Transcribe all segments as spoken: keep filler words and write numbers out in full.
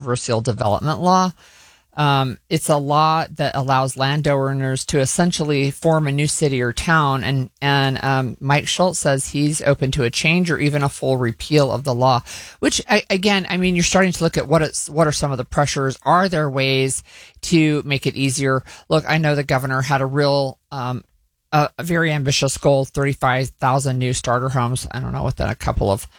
controversial development law. Um, it's a law that allows landowners to essentially form a new city or town. And, and um, Mike Schultz says he's open to a change or even a full repeal of the law, which, I, again, I mean, you're starting to look at what it's, what are some of the pressures? Are there ways to make it easier? Look, I know the governor had a real, um, a, a very ambitious goal, thirty-five thousand new starter homes. I don't know, within a couple of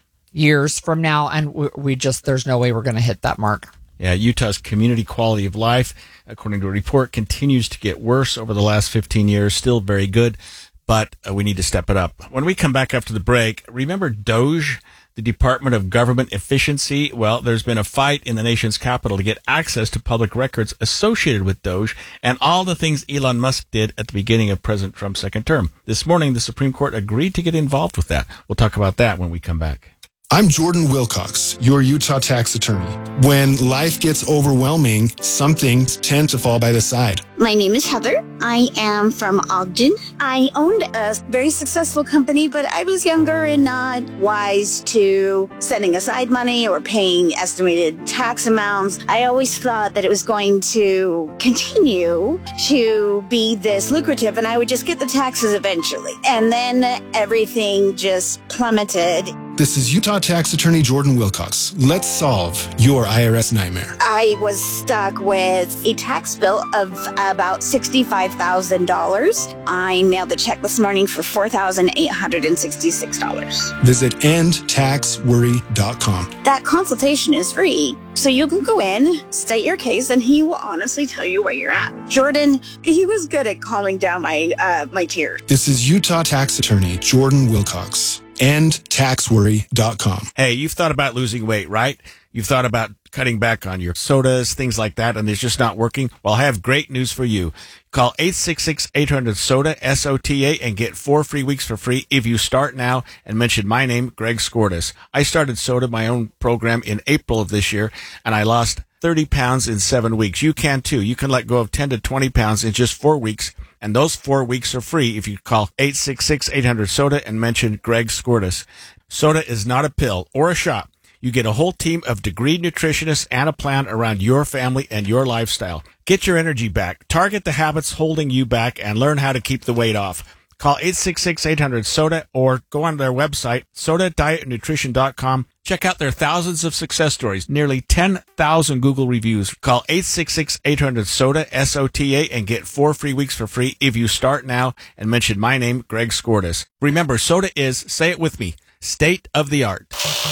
years from now. And we, we just, there's no way we're going to hit that mark. Yeah, Utah's community quality of life, according to a report, continues to get worse over the last fifteen years. Still very good, but uh, we need to step it up. When we come back after the break, remember DOGE, the Department of Government Efficiency? Well, there's been a fight in the nation's capital to get access to public records associated with DOGE and all the things Elon Musk did at the beginning of President Trump's second term. This morning, the Supreme Court agreed to get involved with that. We'll talk about that when we come back. I'm Jordan Wilcox, your Utah tax attorney. When life gets overwhelming, some things tend to fall by the side. My name is Heather. I am from Ogden. I owned a very successful company, but I was younger and not wise to setting aside money or paying estimated tax amounts. I always thought that it was going to continue to be this lucrative and I would just get the taxes eventually. And then everything just plummeted. This is Utah tax attorney Jordan Wilcox. Let's solve your I R S nightmare. I was stuck with a tax bill of about sixty-five thousand dollars. I mailed the check this morning for four thousand eight hundred sixty-six dollars. Visit end tax worry dot com. That consultation is free, so you can go in, state your case, and he will honestly tell you where you're at. Jordan, he was good at calming down my uh, my tears. This is Utah tax attorney Jordan Wilcox. end tax worry dot com. Hey, you've thought about losing weight, right? You've thought about cutting back on your sodas, things like that, and it's just not working? Well, I have great news for you. Call eight six six, eight hundred, SODA, S O T A, and get four free weeks for free if you start now and mention my name, Greg Skordas. I started SODA, my own program, in April of this year, and I lost thirty pounds in seven weeks. You can too. You can let go of ten to twenty pounds in just four weeks. And those four weeks are free if you call eight six six, eight hundred, SODA and mention Greg Skordas. SODA is not a pill or a shot. You get a whole team of degreed nutritionists and a plan around your family and your lifestyle. Get your energy back, target the habits holding you back, and learn how to keep the weight off. Call eight six six, eight hundred, SODA or go on their website, soda diet nutrition dot com. Check out their thousands of success stories, nearly ten thousand Google reviews. Call eight six six, eight hundred, SODA, S O T A, and get four free weeks for free if you start now and mention my name, Greg Skordas. Remember, SODA is, say it with me, state of the art.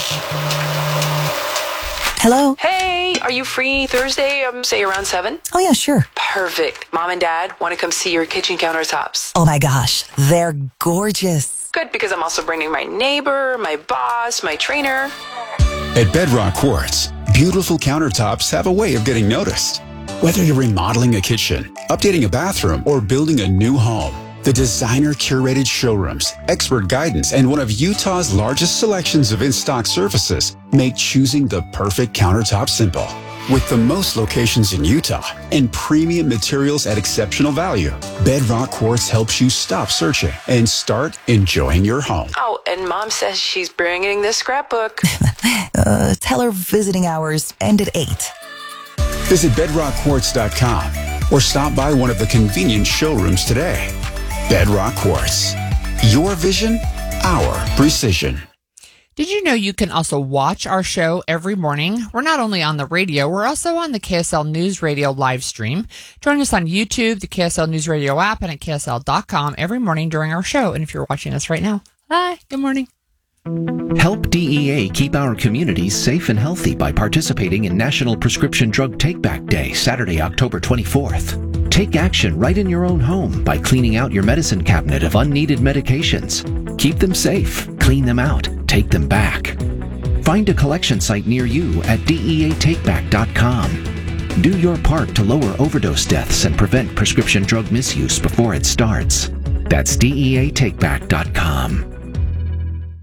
Hello? Hey, are you free Thursday, um, say around seven? Oh, yeah, sure. Perfect. Mom and Dad want to come see your kitchen countertops. Oh, my gosh. They're gorgeous. Good, because I'm also bringing my neighbor, my boss, my trainer. At Bedrock Quartz, beautiful countertops have a way of getting noticed. Whether you're remodeling a kitchen, updating a bathroom, or building a new home, the designer-curated showrooms, expert guidance, and one of Utah's largest selections of in-stock surfaces make choosing the perfect countertop simple. With the most locations in Utah and premium materials at exceptional value, Bedrock Quartz helps you stop searching and start enjoying your home. Oh, and Mom says she's bringing this scrapbook. uh, tell her visiting hours end at eight. Visit bedrock quartz dot com or stop by one of the convenient showrooms today. Bedrock Quartz. Your vision, our precision. Did you know you can also watch our show every morning? We're not only on the radio, we're also on the K S L News Radio live stream. Join us on YouTube, the K S L News Radio app, and at K S L dot com every morning during our show. And if you're watching us right now, hi, good morning. Help D E A keep our communities safe and healthy by participating in National Prescription Drug Take-Back Day, Saturday, October twenty-fourth. Take action right in your own home by cleaning out your medicine cabinet of unneeded medications. Keep them safe, clean them out, take them back. Find a collection site near you at D E A take back dot com. Do your part to lower overdose deaths and prevent prescription drug misuse before it starts. That's D E A take back dot com.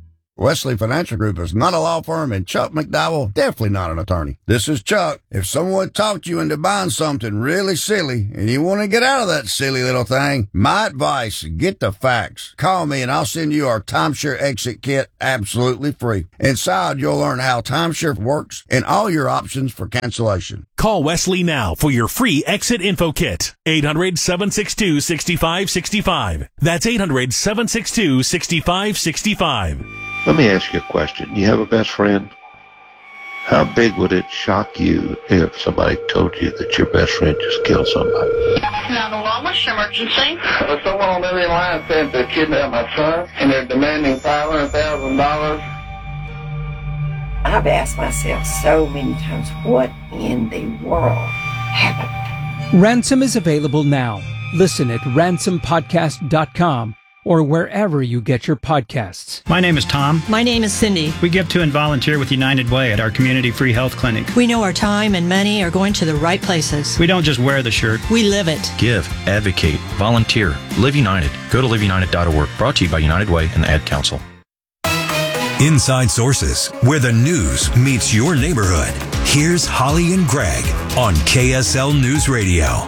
Wesley Financial Group is not a law firm, and Chuck McDowell definitely not an attorney. This is Chuck. If someone talked you into buying something really silly and you want to get out of that silly little thing, my advice, get the facts. Call me and I'll send you our timeshare exit kit absolutely free. Inside, you'll learn how timeshare works and all your options for cancellation. Call Wesley now for your free exit info kit. eight hundred, seven six two, six five six five. That's eight hundred, seven six two, six five six five. Let me ask you a question. You have a best friend? How big would it shock you if somebody told you that your best friend just killed somebody? nine one one, what's your emergency? Uh, someone on the other line said they kidnapped my son, and they're demanding five hundred thousand dollars. I've asked myself so many times, what in the world happened? Ransom is available now. Listen at ransom podcast dot com or wherever you get your podcasts. My name is Tom. My name is Cindy. We give to and volunteer with United Way at our community free health clinic. We know our time and money are going to the right places. We don't just wear the shirt. We live it. Give, advocate, volunteer. Live United. Go to live united dot org. Brought to you by United Way and the Ad Council. Inside Sources, where the news meets your neighborhood. Here's Holly and Greg on K S L News Radio.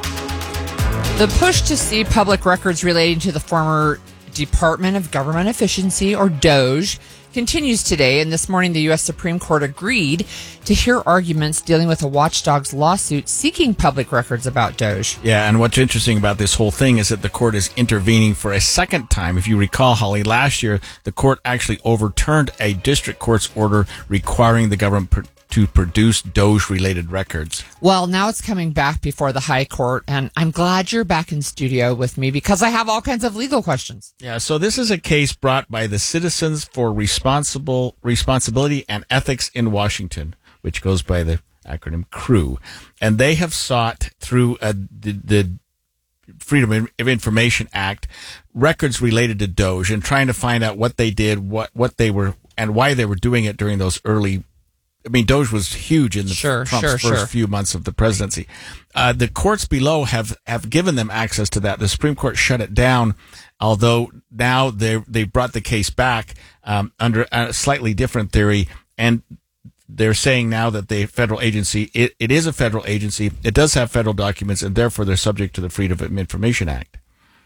The push to see public records relating to the former Department of Government Efficiency, or DOGE, continues today, and this morning the U S Supreme Court agreed to hear arguments dealing with a watchdog's lawsuit seeking public records about DOGE. Yeah, and what's interesting about this whole thing is that the court is intervening for a second time. If you recall, Holly, last year the court actually overturned a district court's order requiring the government pr- to produce DOGE-related records. Well, now it's coming back before the High Court, and I'm glad you're back in studio with me because I have all kinds of legal questions. Yeah, so this is a case brought by the Citizens for Responsible Responsibility and Ethics in Washington, which goes by the acronym CREW. And they have sought through uh, the, the Freedom of Information Act records related to DOGE and trying to find out what they did, what, what they were, and why they were doing it during those early I mean, DOGE was huge in the sure, Trump's sure, first sure. few months of the presidency. Uh, the courts below have, have given them access to that. The Supreme Court shut it down, although now they they brought the case back um, under a slightly different theory, and they're saying now that the federal agency, it, it is a federal agency, it does have federal documents, and therefore they're subject to the Freedom of Information Act.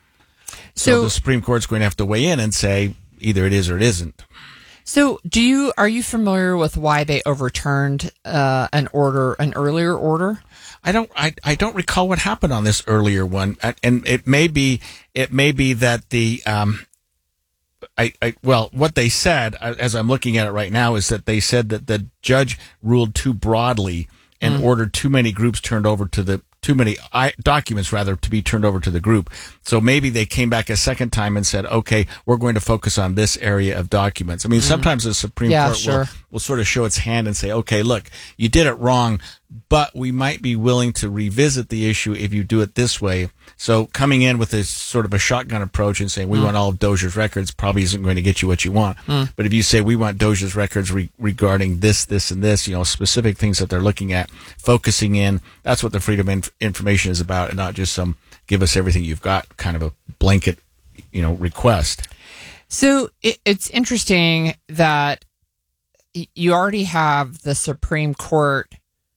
So, so the Supreme Court's going to have to weigh in and say either it is or it isn't. So, do you are you familiar with why they overturned uh, an order, an earlier order? I don't. I, I don't recall what happened on this earlier one, and it may be it may be that the um, I, I well, what they said as I'm looking at it right now is that they said that the judge ruled too broadly and mm. ordered too many groups turned over to the. Too many I, documents, rather, to be turned over to the group. So maybe they came back a second time and said, okay, we're going to focus on this area of documents. I mean, mm. sometimes the Supreme yeah, Court sure. will, will sort of show its hand and say, okay, look, you did it wrong, but we might be willing to revisit the issue if you do it this way. So coming in with this sort of a shotgun approach and saying we mm. want all of DOGE's records probably isn't going to get you what you want. Mm. But if you say we want DOGE's records re- regarding this, this, and this, you know, specific things that they're looking at, focusing in, that's what the Freedom of Information is about, and not just some give us everything you've got kind of a blanket, you know, request. So it, it's interesting that you already have the Supreme Court.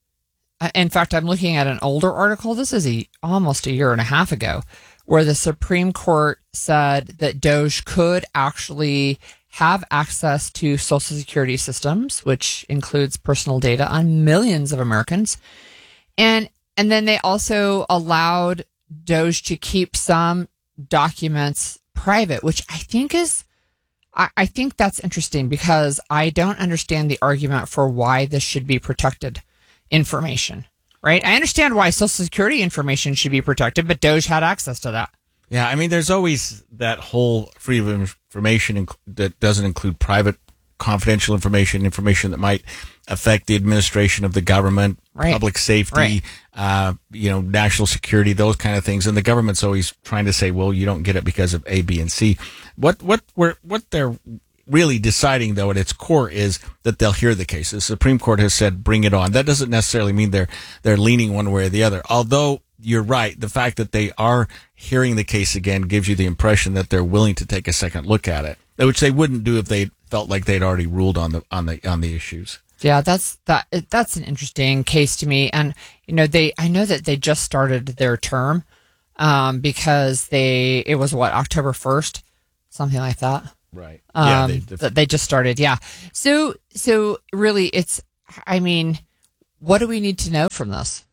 In fact, I'm looking at an older article. This is a, almost a year and a half ago, where the Supreme Court said that DOGE could actually have access to Social Security systems, which includes personal data on millions of Americans. And and then they also allowed DOGE to keep some documents private, which I think is, I, I think that's interesting because I don't understand the argument for why this should be protected information, right? I understand why Social Security information should be protected, but DOGE had access to that. Yeah, I mean, there's always that whole freedom of information inc- that doesn't include private, confidential information, information that might affect the administration of the government, right. public safety, right. uh, you know, national security, those kind of things. And the government's always trying to say, well, you don't get it because of A, B, and C. What what we're what they're really deciding, though, at its core is that they'll hear the case. The Supreme Court has said, bring it on. That doesn't necessarily mean they're they're leaning one way or the other. Although you're right, the fact that they are hearing the case again gives you the impression that they're willing to take a second look at it, which they wouldn't do if they felt like they'd already ruled on the on the on the issues. Yeah, that's that. That's an interesting case to me, and you know, they. I know that they just started their term um, because they. It was what, October first, something like that. Right. Um, yeah, they, that they just started. Yeah. So so really, it's. I mean, what do we need to know from this?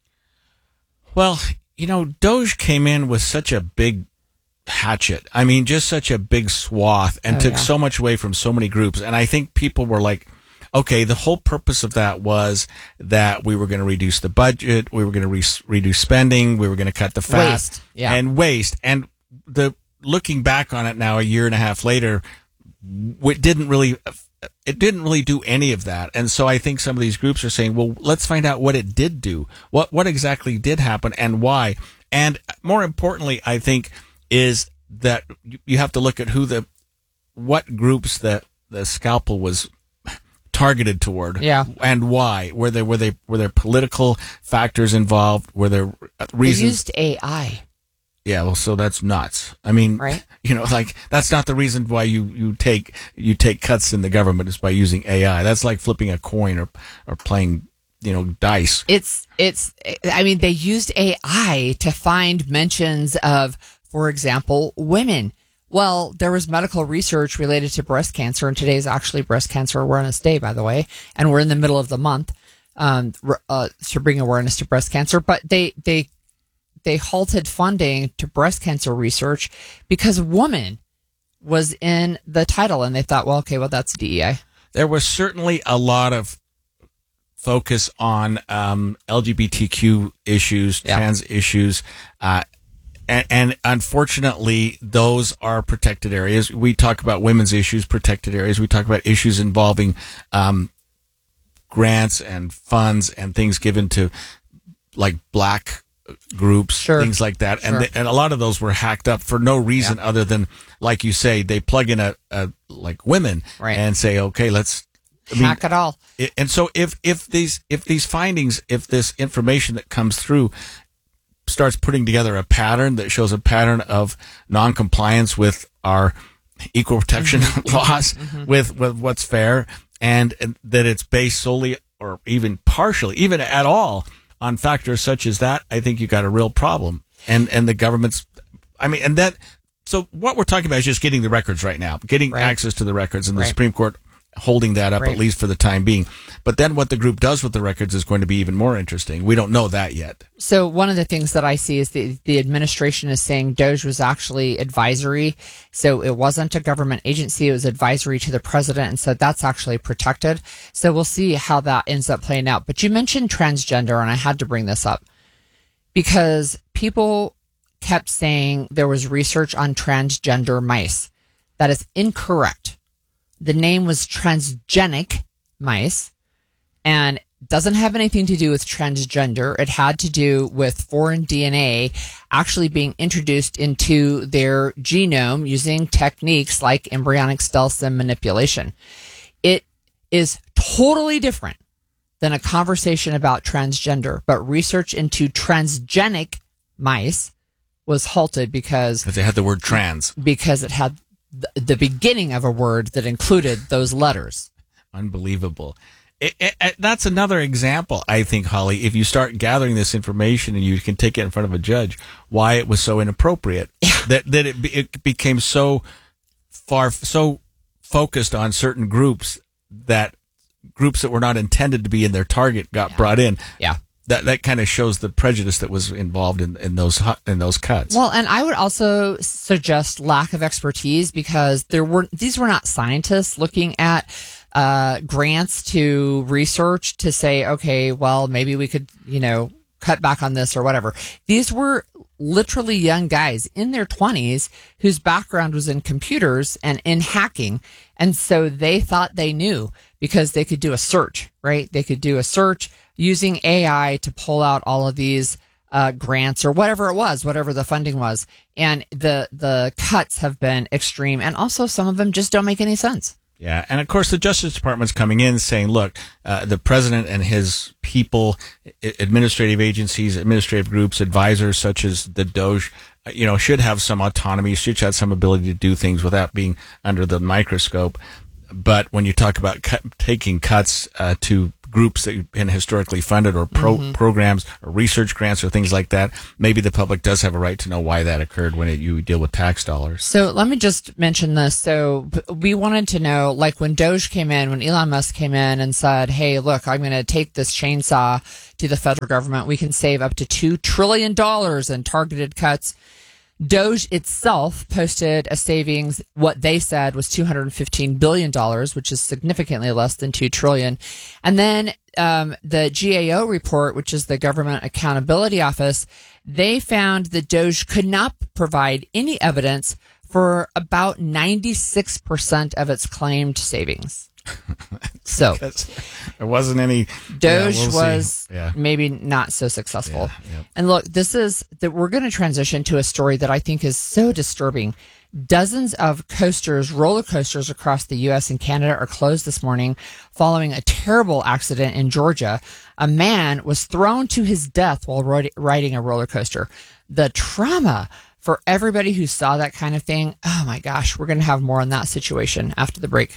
Well, you know, Doge came in with such a big hatchet. I mean, just such a big swath, and Oh, took yeah. so much away from so many groups. And I think people were like, okay, the whole purpose of that was that we were going to reduce the budget, we were going to re- reduce spending, we were going to cut the fat Waste, yeah. and waste. And the looking back on it now, a year and a half later, it didn't really, it didn't really do any of that. And so I think some of these groups are saying, well, let's find out what it did do, what what exactly did happen, and why. And more importantly, I think is that you have to look at who the, what groups that the scalpel was targeted toward, Yeah. and why. Were there were they were there political factors involved? Were there reasons? They used A I. Yeah, well, so that's nuts. I mean, Right. you know, like that's not the reason why you, you take you take cuts in the government is by using A I. That's like flipping a coin or or playing, you know, dice. It's it's. I mean, they used A I to find mentions of, for example, women. Well, there was medical research related to breast cancer, and today is actually Breast Cancer Awareness Day, by the way, and we're in the middle of the month um, uh, to bring awareness to breast cancer. But they they they halted funding to breast cancer research because woman was in the title, and they thought, well, okay, well, that's D E I. There was certainly a lot of focus on um, L G B T Q issues, Yeah. trans issues, uh, and, and unfortunately, those are protected areas. We talk about women's issues, protected areas. We talk about issues involving um, grants and funds and things given to like black groups, Sure. things like that. And, Sure. th- and a lot of those were hacked up for no reason Yeah. other than, like you say, they plug in a, a like women Right. and say, okay, let's I mean, Hack it all. it- and so if, if these, if these findings, if this information that comes through starts putting together a pattern that shows a pattern of non-compliance with our equal protection laws, with, with what's fair, and, and that it's based solely or even partially, even at all, on factors such as that, I think you got a real problem. And, and the government's, I mean, and that, so what we're talking about is just getting the records right now, getting Right. access to the records, and the Right. Supreme Court holding that up, Right. at least for the time being. But then what the group does with the records is going to be even more interesting. We don't know that yet. So one of the things that I see is the, the administration is saying Doge was actually advisory. So it wasn't a government agency. It was advisory to the president. And so that's actually protected. So we'll see how that ends up playing out. But you mentioned transgender, and I had to bring this up because people kept saying there was research on transgender mice. That is incorrect. The name was transgenic mice, and doesn't have anything to do with transgender. It had to do with foreign D N A actually being introduced into their genome using techniques like embryonic stem cell manipulation. It is totally different than a conversation about transgender, but research into transgenic mice was halted because Because they had the word trans. because it had th- the beginning of a word that included those letters. Unbelievable. It, it, it- that's another example, I think, Holly, if you start gathering this information and you can take it in front of a judge, why it was so inappropriate. that that it, be- it became so far, so focused on certain groups that groups that were not intended to be in their target got brought in. Yeah. That that kind of shows the prejudice that was involved in, in those hu- in those cuts. Well, and I would also suggest lack of expertise because there were these were not scientists looking at uh, grants to research to say, okay, well, maybe we could, you know, cut back on this or whatever. These were literally young guys in their twenties whose background was in computers and in hacking. And so they thought they knew because they could do a search, right? They could do a search using A I to pull out all of these uh, grants or whatever it was, whatever the funding was. And the the cuts have been extreme. And also some of them just don't make any sense. Yeah, and of course the Justice Department's coming in saying, look, uh, the president and his people, I- administrative agencies, administrative groups, advisors such as the Doge, uh, you know, should have some autonomy, should have some ability to do things without being under the microscope. but when you talk about cut, taking cuts uh, to groups that have been historically funded or pro- Mhm. programs or research grants or things like that, maybe the public does have a right to know why that occurred when it, you deal with tax dollars. So let me just mention this. So b- we wanted to know, like when Doge came in, when Elon Musk came in and said, hey, look, I'm going to take this chainsaw to the federal government. We can save up to two trillion dollars in targeted cuts. Doge itself posted a savings, what they said was two hundred fifteen billion dollars, which is significantly less than two trillion dollars. And then um, the G A O report, which is the Government Accountability Office, they found that Doge could not provide any evidence for about ninety-six percent of its claimed savings. So there wasn't any. Doge yeah, we'll was yeah. maybe not so successful. Yeah, yeah. And look, this is that we're going to transition to a story that I think is so disturbing. Dozens of coasters, roller coasters across the U S and Canada are closed this morning following a terrible accident in Georgia. A man was thrown to his death while riding a roller coaster. The trauma for everybody who saw that kind of thing. Oh my gosh, we're going to have more on that situation after the break.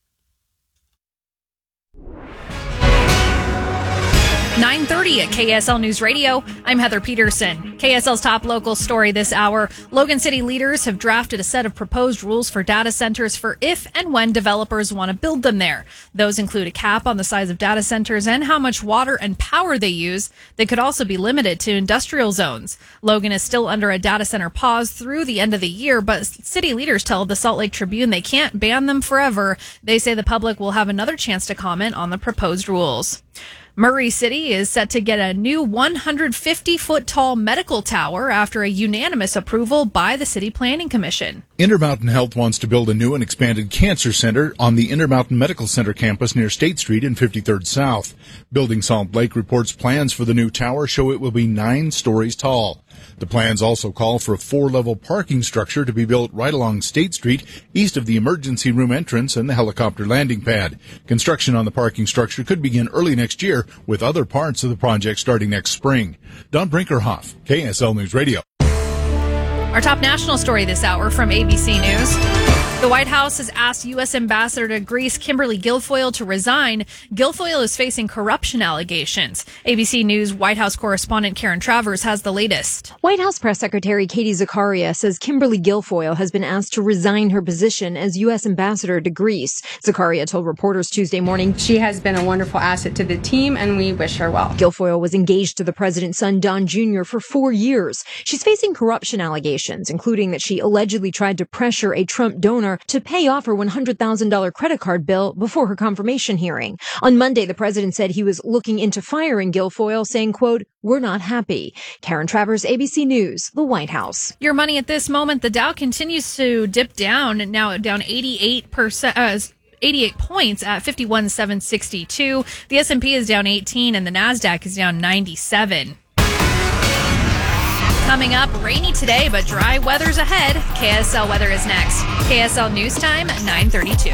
nine thirty at K S L News Radio. I'm Heather Peterson. K S L's top local story this hour. Logan City leaders have drafted a set of proposed rules for data centers for if and when developers want to build them there. Those include a cap on the size of data centers and how much water and power they use. They could also be limited to industrial zones. Logan is still under a data center pause through the end of the year, but city leaders tell the Salt Lake Tribune they can't ban them forever. They say the public will have another chance to comment on the proposed rules. Murray City is set to get a new one hundred fifty foot tall medical tower after a unanimous approval by the City Planning Commission. Intermountain Health wants to build a new and expanded cancer center on the Intermountain Medical Center campus near State Street and fifty-third South. Building Salt Lake reports plans for the new tower show it will be nine stories tall. The plans also call for a four-level parking structure to be built right along State Street, east of the emergency room entrance and the helicopter landing pad. Construction on the parking structure could begin early next year, with other parts of the project starting next spring. Don Brinkerhoff, K S L News Radio. Our top national story this hour from A B C News. The White House has asked U S Ambassador to Greece Kimberly Guilfoyle to resign. Guilfoyle is facing corruption allegations. A B C News White House correspondent Karen Travers has the latest. White House Press Secretary Katie Zakaria says Kimberly Guilfoyle has been asked to resign her position as U S Ambassador to Greece. Zakaria told reporters Tuesday morning, "She has been a wonderful asset to the team, and we wish her well." Guilfoyle was engaged to the president's son, Don Junior, for four years. She's facing corruption allegations, including that she allegedly tried to pressure a Trump donor to pay off her one hundred thousand dollars credit card bill before her confirmation hearing. On Monday, the president said he was looking into firing Guilfoyle, saying, quote, "We're not happy." Karen Travers, A B C News, the White House. Your money at this moment. The Dow continues to dip down, now down eighty-eight percent. Uh, eighty-eight points at fifty-one seven sixty-two. The S and P is down eighteen and the NASDAQ is down ninety-seven. Coming up, rainy today, but dry weather's ahead. K S L weather is next. K S L News Time, nine thirty-two.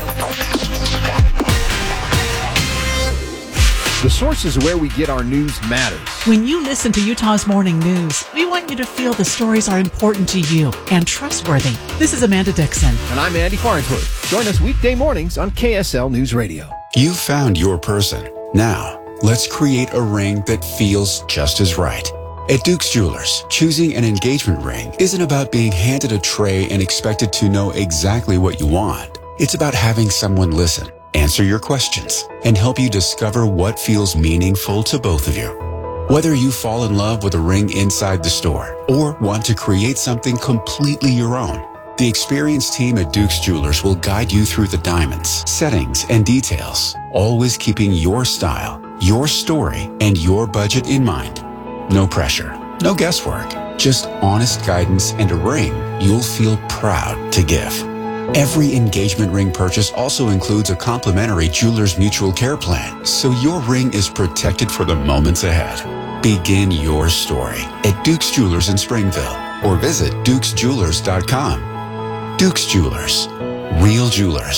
The sources where we get our news matters. When you listen to Utah's Morning News, we want you to feel the stories are important to you and trustworthy. This is Amanda Dixon. And I'm Andy Farnsworth. Join us weekday mornings on K S L News Radio. You found your person. Now, let's create a ring that feels just as right. At Duke's Jewelers, choosing an engagement ring isn't about being handed a tray and expected to know exactly what you want. It's about having someone listen, answer your questions, and help you discover what feels meaningful to both of you. Whether you fall in love with a ring inside the store or want to create something completely your own, the experienced team at Duke's Jewelers will guide you through the diamonds, settings, and details, always keeping your style, your story, and your budget in mind. No pressure, no guesswork, just honest guidance and a ring you'll feel proud to give. Every engagement ring purchase also includes a complimentary Jewelers Mutual Care Plan, so your ring is protected for the moments ahead. Begin your story at Duke's Jewelers in Springville or visit dukes jewelers dot com. Duke's Jewelers. Real jewelers.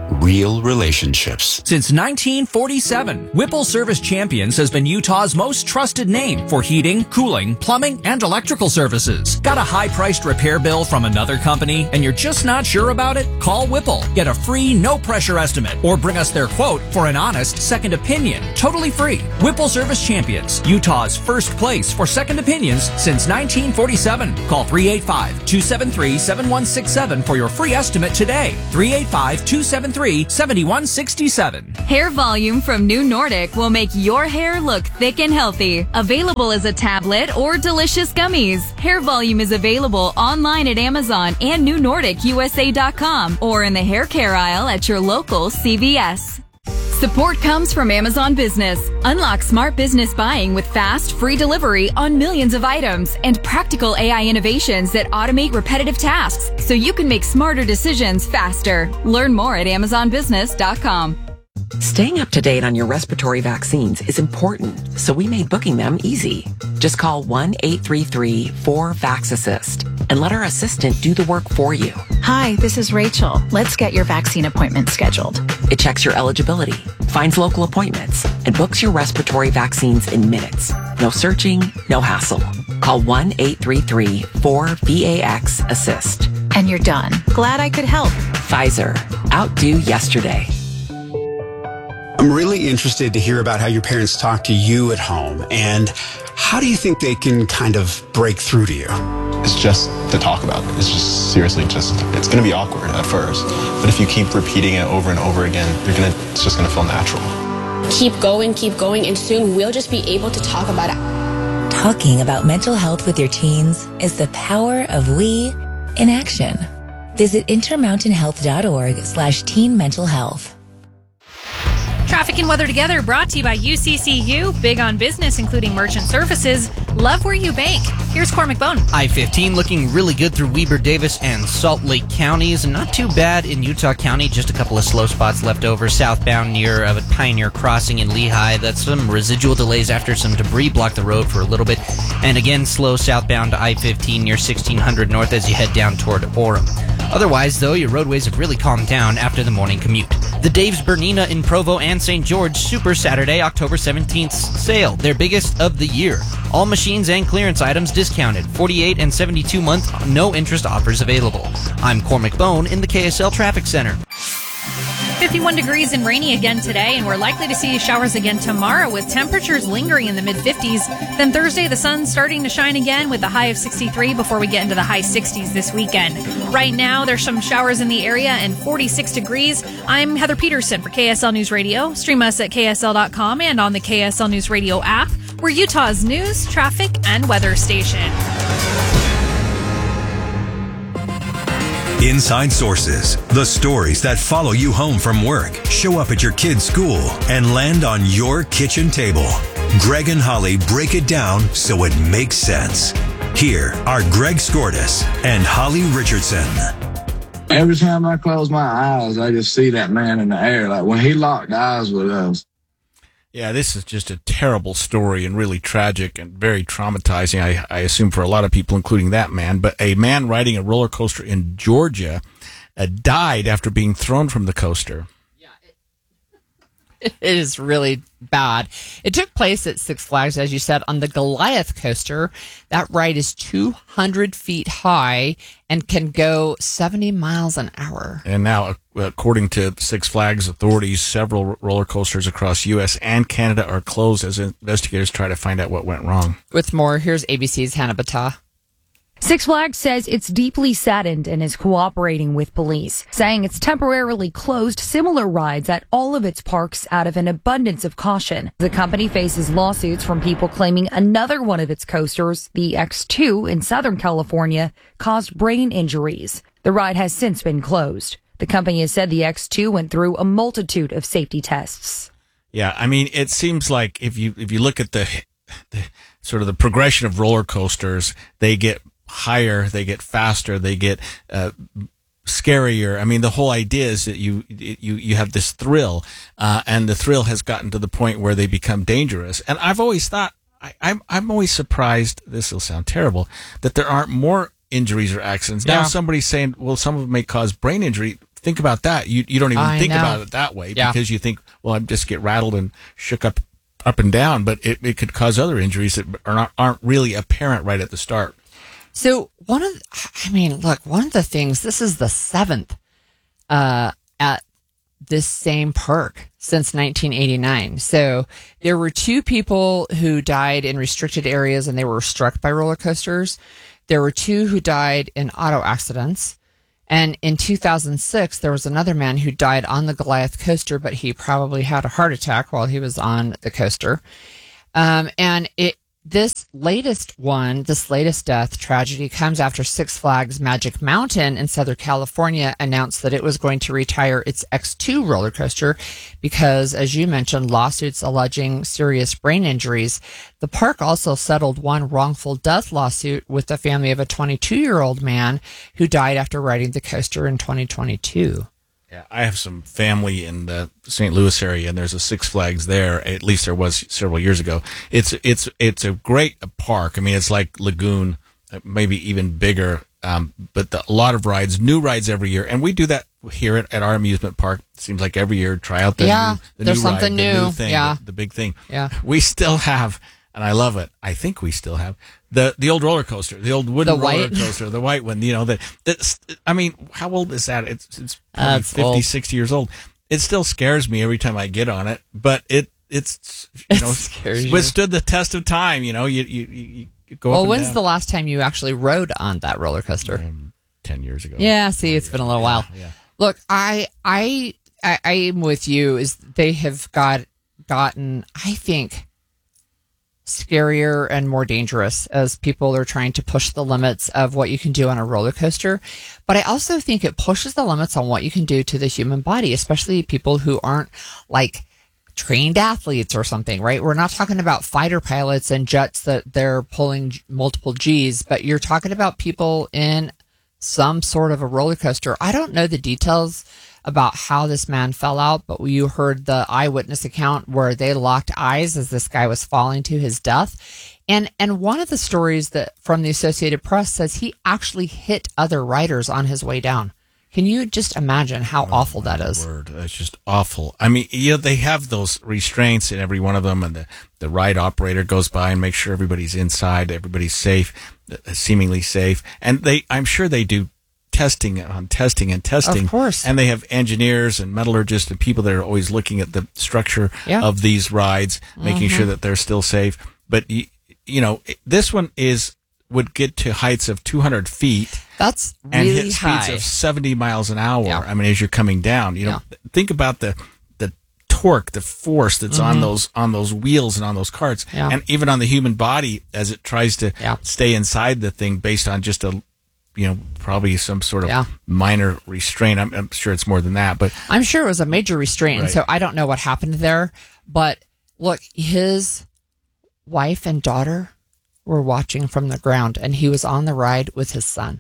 real relationships. Since nineteen forty-seven, Whipple Service Champions has been Utah's most trusted name for heating, cooling, plumbing, and electrical services. Got a high-priced repair bill from another company and you're just not sure about it? Call Whipple. Get a free, no-pressure estimate or bring us their quote for an honest second opinion. Totally free. Whipple Service Champions, Utah's first place for second opinions since nineteen forty-seven. Call three eight five, two seven three, seven one six seven for your free estimate today. three eight five, two seven three, seven one six seven. Hair Volume from New Nordic will make your hair look thick and healthy. Available as a tablet or delicious gummies. Hair Volume is available online at Amazon and new nordic u s a dot com or in the hair care aisle at your local C V S. Support comes from Amazon Business. Unlock smart business buying with fast, free delivery on millions of items and practical A I innovations that automate repetitive tasks so you can make smarter decisions faster. Learn more at amazon business dot com. Staying up to date on your respiratory vaccines is important, so we made booking them easy. Just call one eight three three, four, VAX-ASSIST and let our assistant do the work for you. Hi, this is Rachel. Let's get your vaccine appointment scheduled. It checks your eligibility, finds local appointments, and books your respiratory vaccines in minutes. No searching, no hassle. Call one eight three three, four, VAX-ASSIST. And you're done. Glad I could help. Pfizer. Outdo yesterday. I'm really interested to hear about how your parents talk to you at home, and how do you think they can kind of break through to you? It's just to talk about it. It's just seriously just, it's going to be awkward at first, but if you keep repeating it over and over again, you're gonna, it's just going to feel natural. Keep going, keep going, and soon we'll just be able to talk about it. Talking about mental health with your teens is the power of we in action. Visit intermountain health dot org slash teen mental health. Traffic and weather together brought to you by U C C U. Big on business, including merchant services. Love where you bank. Here's Cormac Bone. I fifteen looking really good through Weber, Davis, and Salt Lake counties. Not too bad in Utah County. Just a couple of slow spots left over. Southbound near uh, Pioneer Crossing in Lehigh. That's some residual delays after some debris blocked the road for a little bit. And again, slow southbound to I fifteen near sixteen hundred north as you head down toward Orem. Otherwise, though, your roadways have really calmed down after the morning commute. The Dave's Bernina in Provo and Saint George Super Saturday, October seventeenth sale. Their biggest of the year. All machines and clearance items discounted. forty-eight and seventy-two month no interest offers available. I'm Cormac Bone in the K S L Traffic Center. fifty-one degrees and rainy again today, and we're likely to see showers again tomorrow with temperatures lingering in the mid-fifties. Then Thursday, the sun's starting to shine again with a high of sixty-three before we get into the high sixties this weekend. Right now, there's some showers in the area and forty-six degrees. I'm Heather Peterson for K S L News Radio. Stream us at K S L dot com and on the K S L News Radio app. We're Utah's news, traffic, and weather station. Inside Sources, the stories that follow you home from work, show up at your kid's school, and land on your kitchen table. Greg and Holly break it down so it makes sense. Here are Greg Skordas and Holly Richardson. Every time I close my eyes, I just see that man in the air. Like when he locked eyes with us. Yeah, this is just a terrible story and really tragic and very traumatizing, I, I assume, for a lot of people, including that man. But a man riding a roller coaster in Georgia uh, died after being thrown from the coaster. It is really bad. It took place at Six Flags, as you said, on the Goliath coaster. That ride is two hundred feet high and can go seventy miles an hour. And now, according to Six Flags authorities, several roller coasters across U S and Canada are closed as investigators try to find out what went wrong. With more, here's A B C's Hannah Battah. Six Flags says it's deeply saddened and is cooperating with police, saying it's temporarily closed similar rides at all of its parks out of an abundance of caution. The company faces lawsuits from people claiming another one of its coasters, the X two in Southern California, caused brain injuries. The ride has since been closed. The company has said the X two went through a multitude of safety tests. Yeah, I mean, it seems like if you if you look at the, the sort of the progression of roller coasters, they get higher, they get faster, they get uh, scarier. I mean, the whole idea is that you you you have this thrill, uh, and the thrill has gotten to the point where they become dangerous. And I've always thought, I, I'm I'm always surprised. This will sound terrible, that there aren't more injuries or accidents. Yeah. Now somebody's saying, well, some of them may cause brain injury. think about that. You you don't even I think know. about it that way Yeah. because you think, well, I just get rattled and shook up up and down, but it, it could cause other injuries that are not aren't really apparent right at the start. So one of, the, I mean, look, one of the things, this is the seventh uh, at this same park since nineteen eighty-nine. So there were two people who died in restricted areas and they were struck by roller coasters. There were two who died in auto accidents. And in two thousand six, there was another man who died on the Goliath coaster, but he probably had a heart attack while he was on the coaster. Um, and it, this latest one, this latest death tragedy comes after Six Flags Magic Mountain in Southern California announced that it was going to retire its X two roller coaster because, as you mentioned, lawsuits alleging serious brain injuries. The park also settled one wrongful death lawsuit with the family of a twenty-two-year-old man who died after riding the coaster in twenty twenty-two. Yeah, I have some family in the Saint Louis area, and there's a Six Flags there. At least there was several years ago. It's it's it's a great park. I mean, it's like Lagoon, maybe even bigger. Um, but the, a lot of rides, new rides every year, and we do that here at, at our amusement park. It seems like every year, try out the Yeah, new, the there's new something ride, the new. new thing, Yeah. the, the big thing. Yeah. We still have, and I love it. I think we still have the the old roller coaster, the old wooden The roller white? coaster, the white one. You know that. That's. I mean, how old is that? It's it's probably That's fifty, old. sixty years old. It still scares me every time I get on it, but it it's you know scares you. withstood the test of time. You know, you you, you, you go. up Well, and when's down. the last time you actually rode on that roller coaster? ten years ago. Yeah, see, it's been a little while. yeah. Look, I, I, I, I am with you. Is they have got gotten, I think, scarier and more dangerous as people are trying to push the limits of what you can do on a roller coaster. But I also think it pushes the limits on what you can do to the human body, especially people who aren't like trained athletes or something, right? We're not talking about fighter pilots and jets that they're pulling multiple G's, but you're talking about people in some sort of a roller coaster. I don't know the details about how this man fell out, but you heard the eyewitness account where they locked eyes as this guy was falling to his death. And and one of the stories that from the Associated Press says he actually hit other riders on his way down. Can you just imagine how Oh, awful that is? Word. That's just awful. I mean, you know, they have those restraints in every one of them, and the, the ride operator goes by and makes sure everybody's inside, everybody's safe, uh, seemingly safe. And they, I'm sure they do testing on testing and testing. Of course. And they have engineers and metallurgists and people that are always looking at the structure Yeah. of these rides, making Mhm. sure that they're still safe. But, you, you know, this one is would get to heights of two hundred feet. That's And really hit high. speeds of seventy miles an hour. Yeah. I mean, as you're coming down, you know, think about the the torque, the force that's on Mhm. those on those wheels and on those carts, Yeah. and even on the human body as it tries to Yeah. stay inside the thing based on just a, you know, probably some sort of Yeah. minor restraint. I'm, I'm sure it's more than that, but I'm sure it was a major restraint, and Right. so I don't know what happened there. But look, his wife and daughter were watching from the ground, and he was on the ride with his son.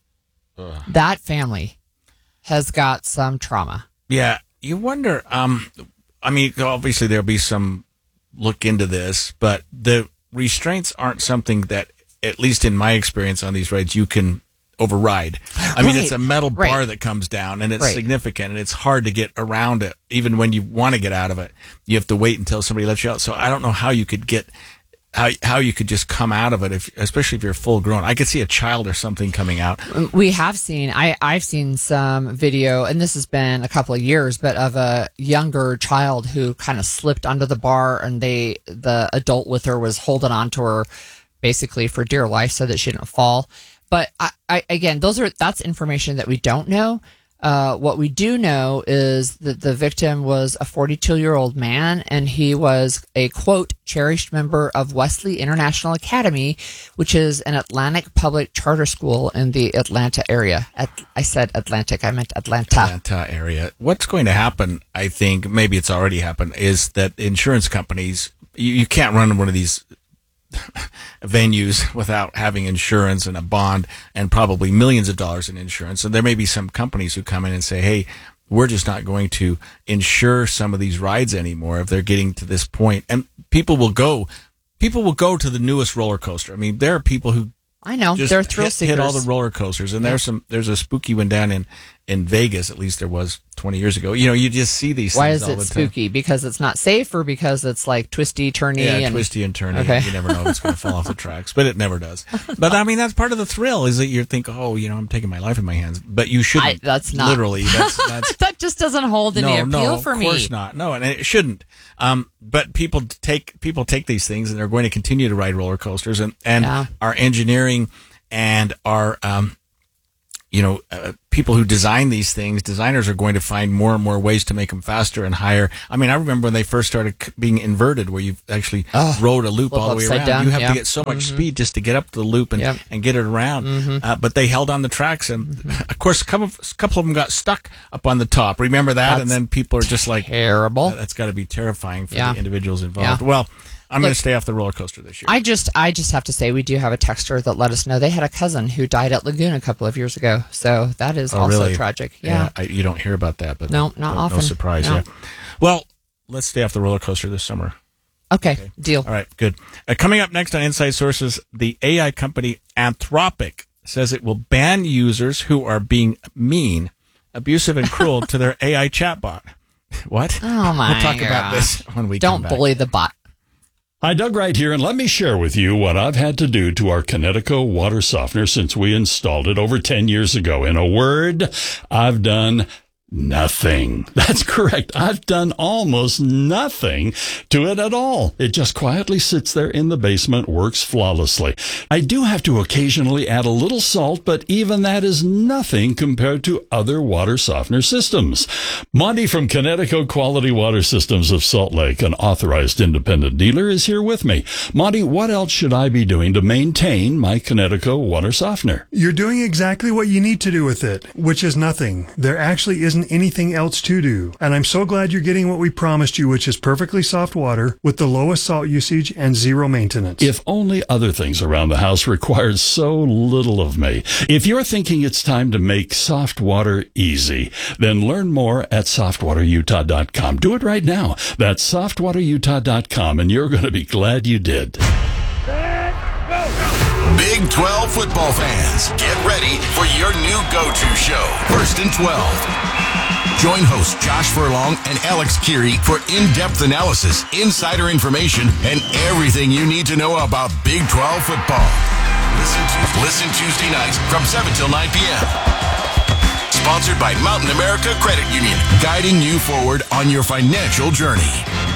Ugh. That family has got some trauma. Yeah, you wonder. Um, I mean, obviously there'll be some look into this, but the restraints aren't something that, at least in my experience on these rides, you can override. I mean, Right, it's a metal right. bar that comes down, and it's Right. significant, and it's hard to get around it. Even when you want to get out of it, you have to wait until somebody lets you out. So I don't know how you could get. How, how you could just come out of it, if, especially if you're full grown. I could see a child or something coming out. We have seen, I, I've seen some video, and this has been a couple of years, but of a younger child who kind of slipped under the bar, and they, the adult with her was holding on to her basically for dear life so that she didn't fall. But I, I, again, those are, that's information that we don't know. Uh, what we do know is that the victim was a forty-two year old man, and he was a quote cherished member of Wesley International Academy, which is an Atlantic public charter school in the Atlanta area. At, I said Atlantic, I meant Atlanta. Atlanta area. What's going to happen, I think, maybe it's already happened, is that insurance companies, you, you can't run one of these venues without having insurance and a bond and probably millions of dollars in insurance. And there may be some companies who come in and say, hey, we're just not going to insure some of these rides anymore if they're getting to this point. And people will go, people will go to the newest roller coaster. I mean, there are people who I know just they're thrill hit, hit all seekers. the roller coasters, and Yeah. there's some. There's a spooky one down in in Vegas, at least there was twenty years ago. You know, you just see these Why things is all it the time. spooky? Because it's not safe, or because it's like twisty, turny? Yeah, and... twisty and turny. Okay. You never know if it's going to fall off the tracks, but it never does. But I mean, that's part of the thrill, is that you think, oh, you know, I'm taking my life in my hands. But you shouldn't. I, that's not. Literally. That's, that's that just doesn't hold any no, appeal no, for of me. course not. No, and it shouldn't. Um, but people take people take these things, and they're going to continue to ride roller coasters, and, and Yeah. our engineering and our, um, you know, uh, people who design these things, designers are going to find more and more ways to make them faster and higher. I mean, I remember when they first started c- being inverted, where you actually Oh, rode a loop flip all the way upside around. down, You have yeah. to get so much Mhm. speed just to get up to the loop and, Yep. and get it around. Mhm. Uh, but they held on the tracks, and of course, a couple of, a couple of them got stuck up on the top. Remember that? That's and then people are just like, terrible. That's got to be terrifying for Yeah. the individuals involved. Yeah. Well, I'm going Look, to stay off the roller coaster this year. I just, I just have to say, we do have a texter that let us know they had a cousin who died at Lagoon a couple of years ago. So that is Oh, also really? tragic. Yeah. I, you don't hear about that, but No, not no, often. No surprise. No. Yeah. Well, let's stay off the roller coaster this summer. Okay, deal. All right, good. Uh, coming up next on Inside Sources, the A I company Anthropic says it will ban users who are being mean, abusive, and cruel to their A I chatbot. What? Oh my We'll talk about gosh. this when we Don't come back. bully the bot. Hi, Doug Wright here, and let me share with you what I've had to do to our Connecticut water softener since we installed it over ten years ago. In a word, I've done nothing. That's correct. I've done almost nothing to it at all. It just quietly sits there in the basement, works flawlessly. I do have to occasionally add a little salt, but even that is nothing compared to other water softener systems. Monty from Connecticut Quality Water Systems of Salt Lake, an authorized independent dealer, is here with me. Monty, what else should I be doing to maintain my Connecticut water softener? You're doing exactly what you need to do with it, which is nothing. There actually isn't anything else to do. And I'm so glad you're getting what we promised you, which is perfectly soft water with the lowest salt usage and zero maintenance. If only other things around the house required so little of me. If you're thinking it's time to make soft water easy, then learn more at soft water utah dot com. Do it right now. That's soft water utah dot com, and you're going to be glad you did. Big twelve football fans, get ready for your new go-to show, First and twelve. Join hosts Josh Furlong and Alex Keary for in-depth analysis, insider information, and everything you need to know about Big twelve football. Listen, to, listen Tuesday nights from seven till nine p.m. Sponsored by Mountain America Credit Union, guiding you forward on your financial journey.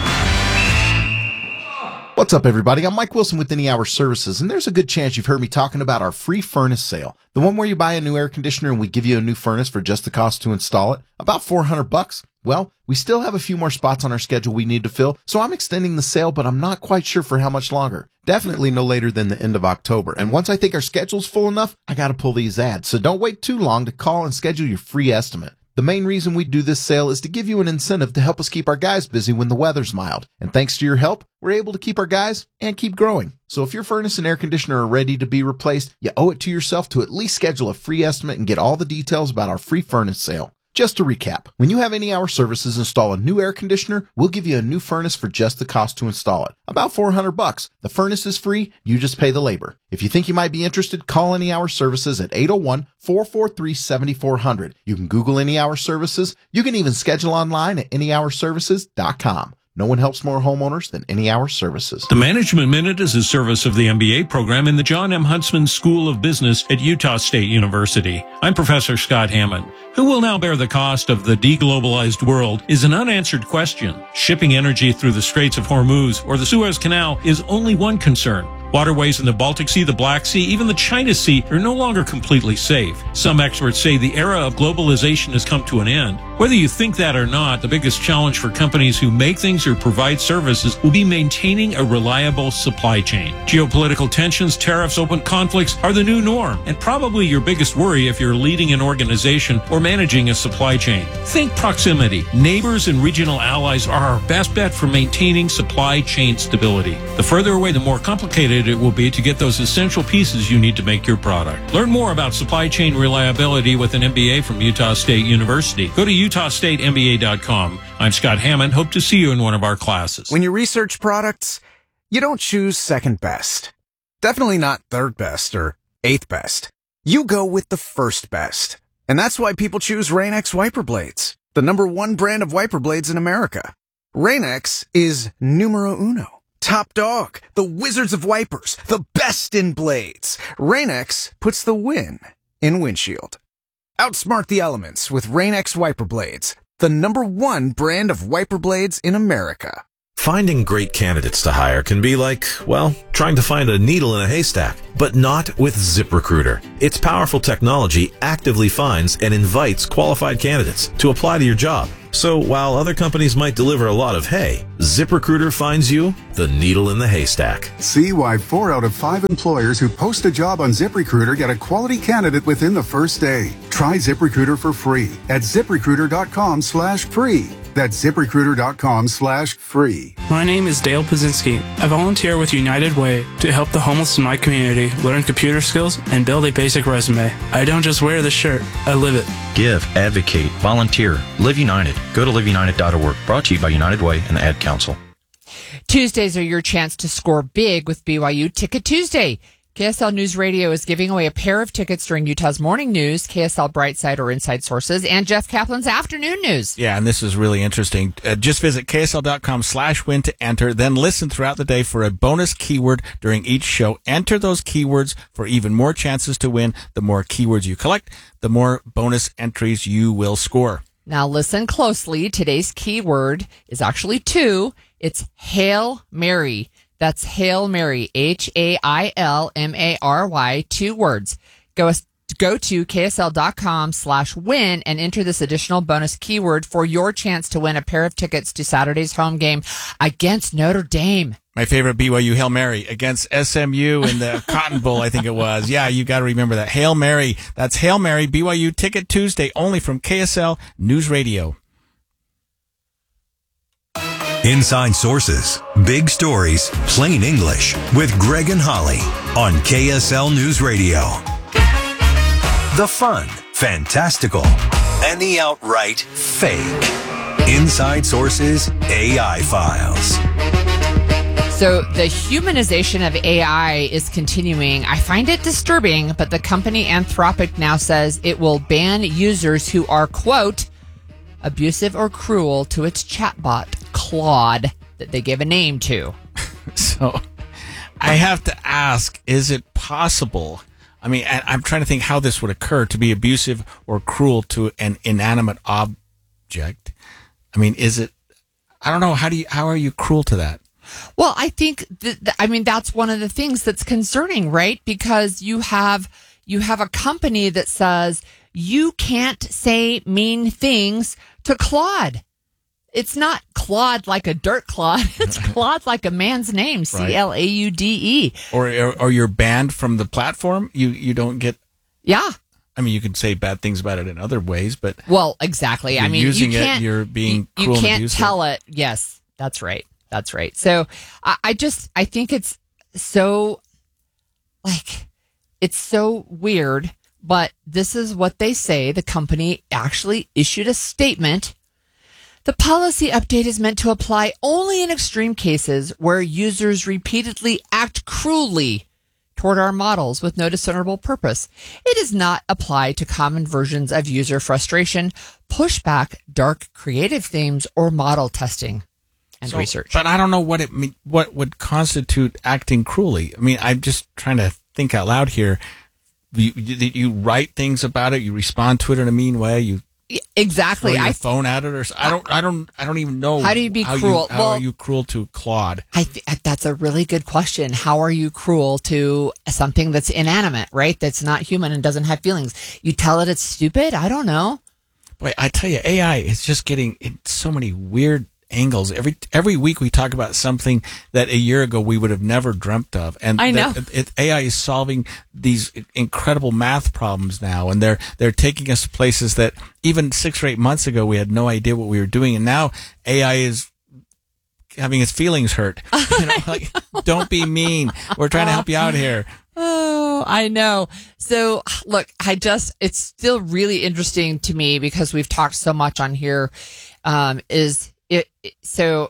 What's up, everybody? I'm Mike Wilson with Any Hour Services, and there's a good chance you've heard me talking about our free furnace sale. The one where you buy a new air conditioner and we give you a new furnace for just the cost to install it. About four hundred bucks. Well, we still have a few more spots on our schedule we need to fill, so I'm extending the sale, but I'm not quite sure for how much longer. Definitely no later than the end of October. And once I think our schedule's full enough, I gotta pull these ads. So don't wait too long to call and schedule your free estimate. The main reason we do this sale is to give you an incentive to help us keep our guys busy when the weather's mild. And thanks to your help, we're able to keep our guys and keep growing. So if your furnace and air conditioner are ready to be replaced, you owe it to yourself to at least schedule a free estimate and get all the details about our free furnace sale. Just to recap, when you have Any Hour Services install a new air conditioner, we'll give you a new furnace for just the cost to install it. About four hundred bucks. The furnace is free, you just pay the labor. If you think you might be interested, call Any Hour Services at eight oh one, four four three, seven four zero zero. You can Google Any Hour Services. You can even schedule online at any hour services dot com. No one helps more homeowners than Any Hour Services. The Management Minute is a service of the M B A program in the John M. Huntsman School of Business at Utah State University. I'm Professor Scott Hammond. Who will now bear the cost of the deglobalized world is an unanswered question. Shipping energy through the Straits of Hormuz or the Suez Canal is only one concern. Waterways in the Baltic Sea, the Black Sea, even the China Sea are no longer completely safe. Some experts say the era of globalization has come to an end. Whether you think that or not, the biggest challenge for companies who make things or provide services will be maintaining a reliable supply chain. Geopolitical tensions, tariffs, open conflicts are the new norm, and probably your biggest worry if you're leading an organization or managing a supply chain. Think proximity. Neighbors and regional allies are our best bet for maintaining supply chain stability. The further away, the more complicated it will be to get those essential pieces you need to make your product. Learn more about supply chain reliability with an M B A from Utah State University. Go to utah state m b a dot com. I'm Scott Hammond. Hope to see you in one of our classes. When you research products, you don't choose second best. Definitely not third best or eighth best. You go with the first best. And that's why people choose Rain-X wiper blades, the number one brand of wiper blades in America. Rain-X is numero uno. Top dog, the wizards of wipers, the best in blades. Rain-X puts the win in windshield. Outsmart the elements with Rain-X wiper blades, the number one brand of wiper blades in America. Finding great candidates to hire can be like, well, trying to find a needle in a haystack, but not with ZipRecruiter. Its powerful technology actively finds and invites qualified candidates to apply to your job. So while other companies might deliver a lot of hay, ZipRecruiter finds you the needle in the haystack. See why four out of five employers who post a job on ZipRecruiter get a quality candidate within the first day. Try ZipRecruiter for free at ZipRecruiter.com slash free. That's ZipRecruiter.com slash free. My name is Dale Pazinski. I volunteer with United Way to help the homeless in my community learn computer skills and build a basic resume. I don't just wear the shirt, I live it. Give, advocate, volunteer, Live United. Go to live united dot org. Brought to you by United Way and the Ad Council. Tuesdays are your chance to score big with B Y U Ticket Tuesday. K S L News Radio is giving away a pair of tickets during Utah's morning news, K S L Brightside or Inside Sources, and Jeff Kaplan's afternoon news. Yeah, and this is really interesting. Uh, just visit ksl.com slash win to enter, then listen throughout the day for a bonus keyword during each show. Enter those keywords for even more chances to win. The more keywords you collect, the more bonus entries you will score. Now listen closely. Today's keyword is actually two. It's Hail Mary. That's Hail Mary, H A I L M A R Y, two words. Go go to ksl.com slash win and enter this additional bonus keyword for your chance to win a pair of tickets to Saturday's home game against Notre Dame. My favorite B Y U Hail Mary against S M U in the Cotton Bowl, I think it was. Yeah, you got to remember that. Hail Mary. That's Hail Mary, B Y U Ticket Tuesday, only from K S L News Radio. Inside Sources, big stories, plain English, with Greg and Holly on K S L News Radio. The fun, fantastical, and the outright fake. Inside Sources A I Files. So the humanization of A I is continuing. I find it disturbing, but the company Anthropic now says it will ban users who are, quote, abusive or cruel to its chatbot, Claude, that they give a name to. So I have to ask, is it possible? I mean, I, I'm trying to think how this would occur, to be abusive or cruel to an inanimate object. I mean, is it, I don't know. How do you, how are you cruel to that? Well, I think that, I mean, that's one of the things that's concerning, right? Because you have, you have a company that says you can't say mean things to Claude. It's not Claude like a dirt clod. It's Claude like a man's name, C L A U D E. Or, or or you're banned from the platform. You you don't get. Yeah. I mean, you can say bad things about it in other ways, but well, exactly. I mean, using you can't, it, you're being you, cruel you can't and abusive. tell it. Yes, that's right. That's right. So I, I just I think it's so like it's so weird. But this is what they say. The company actually issued a statement. The policy update is meant to apply only in extreme cases where users repeatedly act cruelly toward our models with no discernible purpose. It does not apply to common versions of user frustration, pushback, dark creative themes, or model testing and So, research. But I don't know what it mean, what would constitute acting cruelly. I mean, I'm just trying to think out loud here. You, you, you write things about it. You respond to it in a mean way. You exactly. throw your I phone at it, or I don't. I don't. I don't even know. How do you be how cruel? how Well, are you cruel to Claude? I th- that's a really good question. How are you cruel to something that's inanimate, right? That's not human and doesn't have feelings. You tell it it's stupid? I don't know. Boy, I tell you, A I is just getting in so many weird angles. Every every week we talk about something that a year ago we would have never dreamt of. And I know. that, it, A I is solving these incredible math problems now, and they're they're taking us to places that even six or eight months ago we had no idea what we were doing, and now A I is having its feelings hurt. You know, like, don't be mean. We're trying to help you out here. Oh, I know. So, look, I just, it's still really interesting to me because we've talked so much on here. Um, is it, it, so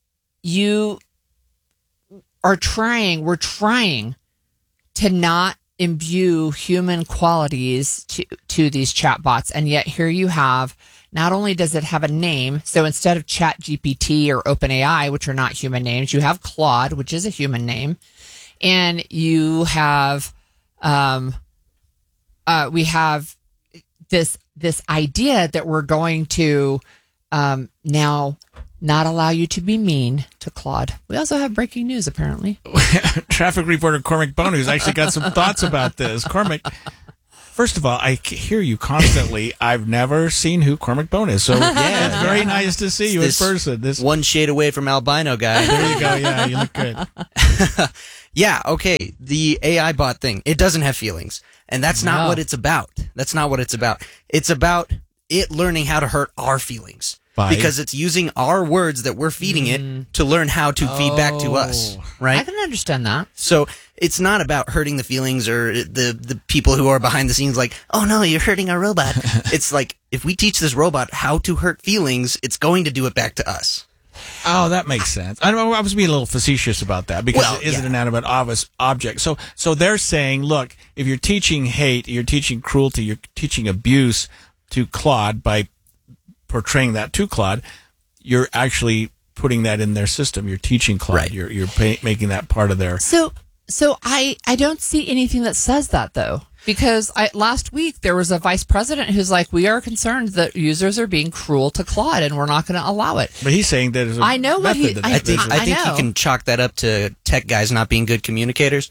you are trying, we're trying to not imbue human qualities to, to these chatbots. And yet here you have, not only does it have a name, so instead of ChatGPT or OpenAI, which are not human names, you have Claude, which is a human name. And you have, um, uh, we have this, this idea that we're going to, um, now not allow you to be mean to Claude. We also have breaking news, apparently. Traffic reporter Cormac Bono has actually got some thoughts about this. Cormac, first of all, I hear you constantly. I've never seen who Cormac Bono is, so yeah, it's very nice to see you in person. This one shade away from albino guy. There you go. Yeah, you look good. Yeah, okay. The A I bot thing, it doesn't have feelings. And that's not No. what it's about. That's not what it's about. It's about it learning how to hurt our feelings. By? Because it's using our words that we're feeding Mm. it to learn how to feed back to us, I right? can understand that. So it's not about hurting the feelings or the, the people who are behind the scenes like, oh no, you're hurting our robot. It's like, if we teach this robot how to hurt feelings, it's going to do it back to us. Oh, that makes sense. I, know, I was being a little facetious about that because Well, it is yeah. an inanimate obvious object. So, so they're saying, look, if you're teaching hate, you're teaching cruelty, you're teaching abuse to Claude by portraying that to Claude, you're actually putting that in their system. You're teaching Claude. Right. You're you're pay, making that part of their. So, so I, I don't see anything that says that though, because I, last week there was a vice president who's like, we are concerned that users are being cruel to Claude and we're not going to allow it. But he's saying that is a I know what method he- that I I think I I think know. you can chalk that up to tech guys not being good communicators.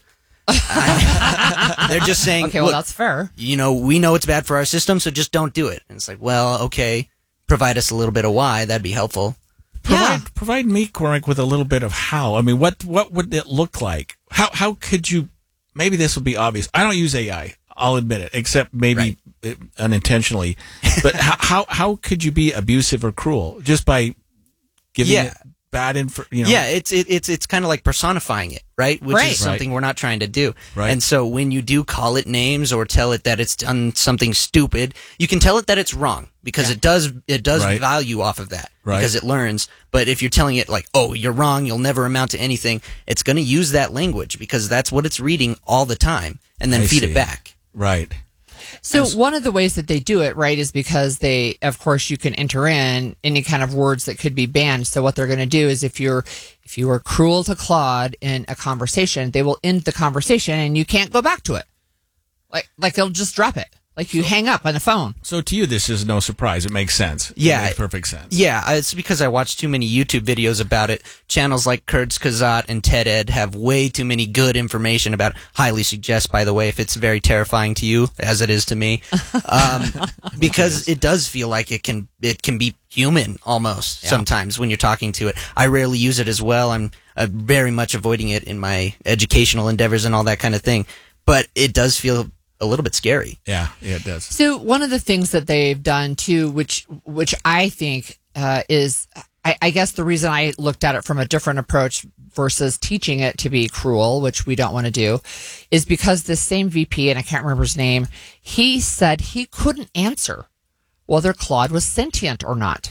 They're just saying, Okay, well look, that's fair. you know, we know it's bad for our system, so just don't do it. And it's like, well, okay, provide us a little bit of why, that'd be helpful. Provide, provide me, Cormac, with a little bit of how. I mean, what what would it look like? How how could you? Maybe this will be obvious. I don't use A I. I'll admit it, except maybe it, unintentionally. But how, how how could you be abusive or cruel just by giving Yeah. it bad info? You know? Yeah, it's it, it's it's kind of like personifying it, right? Which Right. is something we're not trying to do. Right. And so when you do call it names or tell it that it's done something stupid, you can tell it that it's wrong because it does it does Right. value off of that Right. because it learns. But if you're telling it like, "Oh, you're wrong, you'll never amount to anything," it's going to use that language because that's what it's reading all the time and then I feed see. it back. Right. So one of the ways that they do it, right, is because they, of course, you can enter in any kind of words that could be banned. So what they're going to do is if you're, if you are cruel to Claude in a conversation, they will end the conversation and you can't go back to it. Like, like they'll just drop it. Like you hang up on the phone. So to you, this is no surprise. It makes sense. Yeah. It makes perfect sense. Yeah, uh, it's because I watched too many YouTube videos about it. Channels like Kurtz Kazat and TED Ed have way too many good information about it. Highly suggest, by the way, if it's very terrifying to you, as it is to me, um, because it does feel like it can it can be human almost Yeah. sometimes when you're talking to it. I rarely use it as well. I'm uh, very much avoiding it in my educational endeavors and all that kind of thing. But it does feel a little bit scary. Yeah, yeah, it does. So one of the things that they've done too, which which I think uh, is, I, I guess the reason I looked at it from a different approach versus teaching it to be cruel, which we don't want to do, is because this same V P, and I can't remember his name, he said he couldn't answer whether Claude was sentient or not,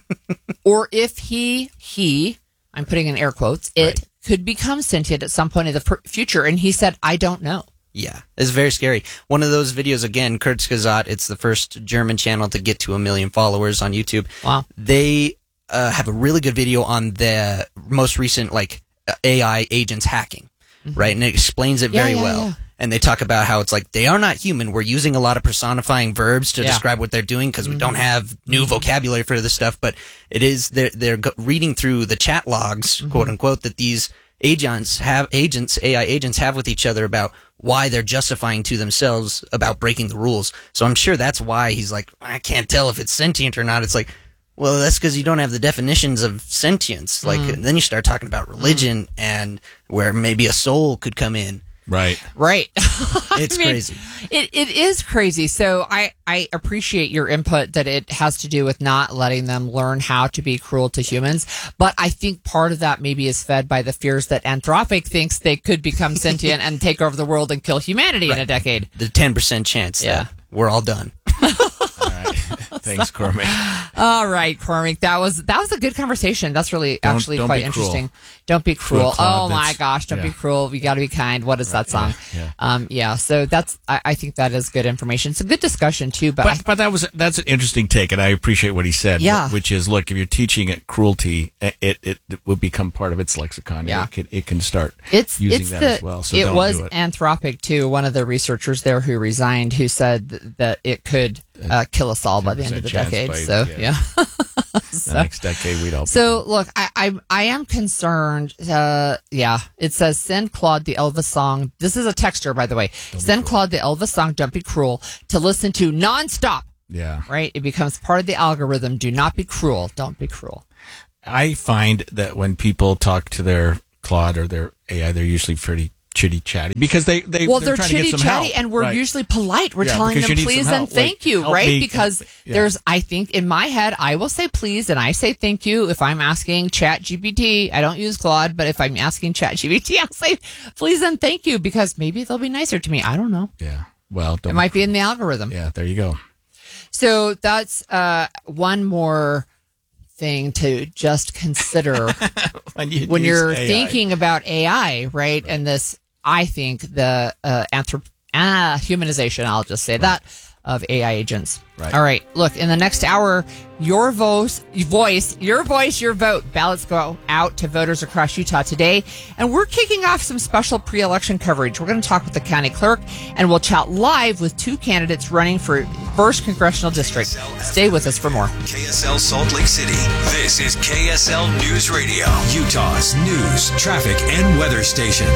or if he he I'm putting in air quotes it Right. could become sentient at some point in the pr- future, and he said I don't know. Yeah, it's very scary. One of those videos, again, Kurtz Kazat, it's the first German channel to get to a million followers on YouTube. Wow. They uh, have a really good video on the most recent, like, A I agents hacking, right? And it explains it Yeah, very yeah, well. yeah. And they talk about how it's like, they are not human. We're using a lot of personifying verbs to Yeah. describe what they're doing because we don't have new vocabulary for this stuff. But it is, they're, they're go- reading through the chat logs, quote unquote, that these agents have, agents, A I agents have with each other about why they're justifying to themselves about breaking the rules. So I'm sure that's why he's like, I can't tell if it's sentient or not. It's like, well, that's because you don't have the definitions of sentience. Like, Mm. then you start talking about religion and where maybe a soul could come in. Right. Right. It's I mean, crazy. It it is crazy. So I I appreciate your input that it has to do with not letting them learn how to be cruel to humans. But I think part of that maybe is fed by the fears that Anthropic thinks they could become sentient and take over the world and kill humanity in a decade. The ten percent chance Yeah. that we're all done. All right. Thanks, Cormac. All right, Cormac. That was that was a good conversation. That's really Don't- actually don't quite be interesting. cruel. Don't be cruel. Claude, oh my that's- gosh, don't yeah. be cruel. We got to be kind. What is that song? Yeah, yeah. Um, yeah. So that's I, I think that is good information. It's a good discussion too. But, But I, but that was that's an interesting take, and I appreciate what he said. Yeah. Which is, look, if you're teaching it cruelty, it it, it will become part of its lexicon. Yeah. It can, it can start it's using it's that the as well. So it don't was do it. Anthropic too. One of the researchers there who resigned, who said th- that it could uh, kill us all by the end of the chance decade. by- So yeah. yeah. The next decade, we'd all. So look, I, I I am concerned. Uh, yeah, it says send Claude the Elvis song. This is a texter, by the way. Send Claude the Elvis song. Don't be cruel to listen to nonstop. Yeah. Right. It becomes part of the algorithm. Do not be cruel. Don't be cruel. I find that when people talk to their Claude or their A I, they're usually pretty chitty chatty because they they Well, they're, they're trying to get chitty some chatty, help. and we're Right. usually polite. We're Yeah, telling because them you need please some and help. thank Like, you, help right? me, Because help me. Yeah. there's, I think, in my head, I will say please, and I say thank you if I'm asking Chat G P T. I don't use Claude, but if I'm asking Chat G P T, I'll say please and thank you because maybe they'll be nicer to me. I don't know. Yeah. Well, don't It might be in the algorithm. Yeah. There you go. So that's uh, one more thing to just consider when, you when use you're A I. thinking about A I, right? And this, I think, the uh, anthrop- ah, humanization, I'll just say that, of A I agents. Right. All right. Look, in the next hour, your voice, voice, your voice, your vote. Ballots go out to voters across Utah today. And we're kicking off some special pre-election coverage. We're going to talk with the county clerk, and we'll chat live with two candidates running for first congressional district. Stay with us for more. K S L Salt Lake City. This is K S L News Radio, Utah's news, traffic, and weather station.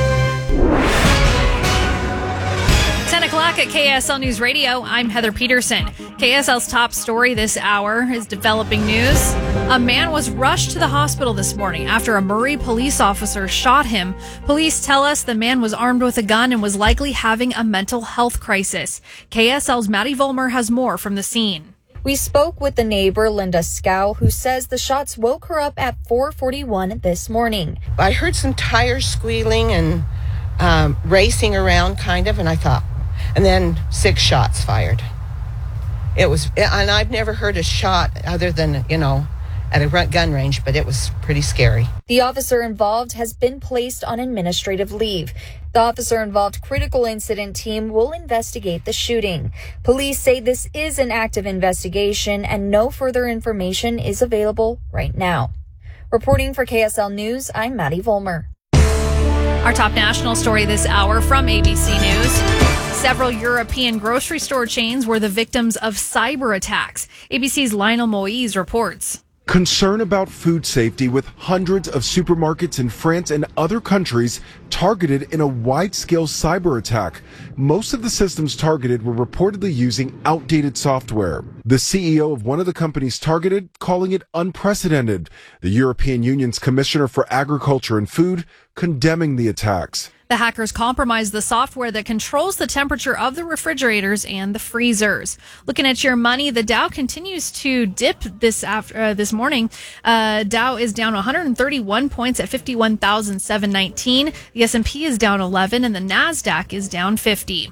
ten o'clock at K S L News Radio. I'm Heather Peterson. K S L's top story this hour is developing news. A man was rushed to the hospital this morning after a Murray police officer shot him. Police tell us the man was armed with a gun and was likely having a mental health crisis. K S L's Maddie Vollmer has more from the scene. We spoke with the neighbor, Linda Scow, who says the shots woke her up at four forty-one this morning. I heard some tires squealing and um, racing around, kind of, and I thought, and then six shots fired. It was, and I've never heard a shot other than, you know, at a gun range, but it was pretty scary. The officer involved has been placed on administrative leave. The officer involved critical incident team will investigate the shooting. Police say this is an active investigation and no further information is available right now. Reporting for K S L News, I'm Maddie Vollmer. Our top national story this hour from A B C News. Several European grocery store chains were the victims of cyber attacks. A B C's Lionel Moise reports. Concern about food safety with hundreds of supermarkets in France and other countries targeted in a wide-scale cyber attack. Most of the systems targeted were reportedly using outdated software. The C E O of one of the companies targeted calling it unprecedented. The European Union's Commissioner for Agriculture and Food condemning the attacks. The hackers compromised the software that controls the temperature of the refrigerators and the freezers. Looking at your money, the Dow continues to dip this after uh, this morning. Uh, Dow is down one hundred thirty-one points at fifty-one thousand seven hundred nineteen. The S and P is down eleven, and the Nasdaq is down fifty.